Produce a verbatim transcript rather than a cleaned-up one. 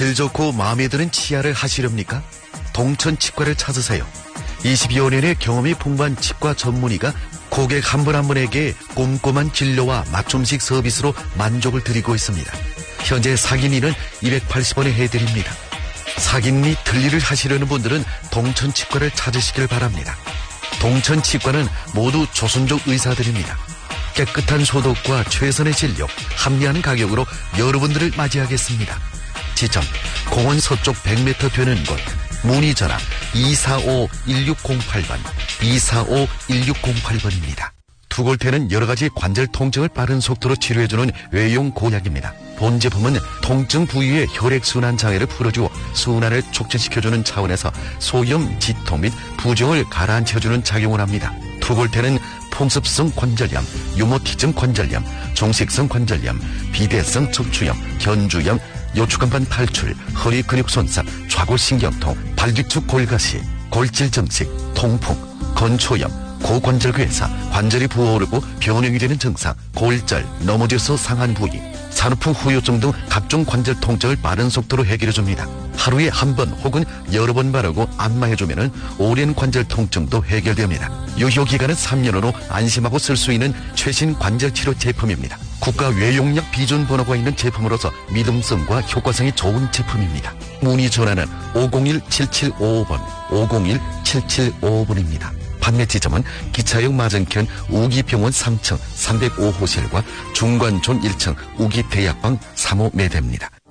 질 좋고 마음에 드는 치아를 하시렵니까? 동천 치과를 찾으세요. 이십여 년의 경험이 풍부한 치과 전문의가 고객 한 분 한 분에게 꼼꼼한 진료와 맞춤식 서비스로 만족을 드리고 있습니다. 현재 사기니는 이백팔십 원에 해드립니다. 사기니 틀니를 하시려는 분들은 동천치과를 찾으시길 바랍니다. 동천치과는 모두 조선족 의사들입니다. 깨끗한 소독과 최선의 진료, 합리한 가격으로 여러분들을 맞이하겠습니다. 지점, 공원 서쪽 백 미터 되는 곳. 문의 전화 이사오 일육공팔 번, 이사오 일육공팔 번입니다. 투골테는 여러가지 관절 통증을 빠른 속도로 치료해주는 외용 고약입니다. 본 제품은 통증 부위의 혈액순환 장애를 풀어주고 순환을 촉진시켜주는 차원에서 소염, 지통 및 부종을 가라앉혀주는 작용을 합니다. 투골테는 풍습성 관절염, 유모티즘 관절염, 종식성 관절염, 비대성 척추염, 견주염, 요추간판 탈출, 허리 근육 손상, 좌골신경통, 발뒤축 골가시, 골질 증식, 통풍, 건초염, 고관절괴사, 관절이 부어오르고 변형이 되는 증상, 골절, 넘어져서 상한 부위, 산후풍 후유증 등 각종 관절 통증을 빠른 속도로 해결해줍니다. 하루에 한 번 혹은 여러 번 바르고 안마해주면 오랜 관절 통증도 해결됩니다. 유효기간은 삼 년으로 안심하고 쓸 수 있는 최신 관절치료 제품입니다. 국가 외용약 비준 번호가 있는 제품으로서 믿음성과 효과성이 좋은 제품입니다. 문의 전화는 오공일 칠칠오오 번, 오공일 칠칠오오 번입니다. 판매 지점은 기차역 맞은편 우기병원 삼 층 삼백오 호실과 중관촌 일 층 우기대약방 삼 호 매대입니다.